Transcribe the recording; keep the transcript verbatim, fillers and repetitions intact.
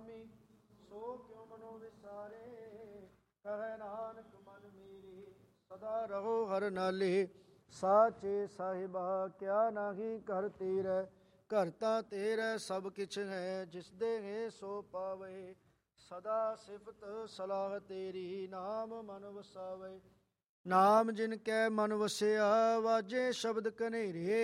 ਸੁਆਮੀ ਸੋ ਕਿਉ ਮਨੋ ਵਿਸਾਰੇ। ਕਹੈ ਨਾਨਕ ਮਨ ਮੇਰੀ ਸਦਾ ਰਹੋ ਹਰ ਨਾਲੇ। ਸਾਚੇ ਸਾਹਿਬਾ ਕਿਆ ਨਾਹੀ ਘਰ ਤੇਰਾ। ਘਰ ਤਾਂ ਤੇਰਾ ਸਭ ਕਿਛ ਹੈ ਜਿਸ ਦੇ ਹੈ ਸੋ ਪਾਵੇ। ਸਦਾ ਸਿਫਤ ਸਲਾਹ ਤੇਰੀ ਨਾਮ ਮਨ ਵਸਾਵੇ। ਨਾਮ ਜਿਨ ਕੈ ਮਨ ਵਸਿਆ ਵਾਜੇ ਸ਼ਬਦ ਕਨੇਰੇ।